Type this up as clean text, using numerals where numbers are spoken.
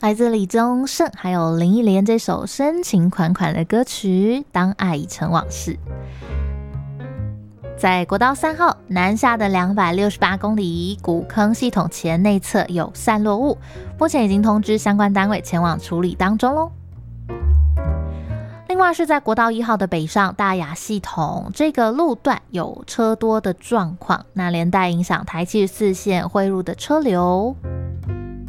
来自李宗盛还有林忆莲这首深情款款的歌曲《当爱已成往事》。在国道3号南下的268公里，古坑系统前内侧有散落物，目前已经通知相关单位前往处理当中咯。另外是在国道1号的北上大雅系统，这个路段有车多的状况，那连带影响台74线汇入的车流。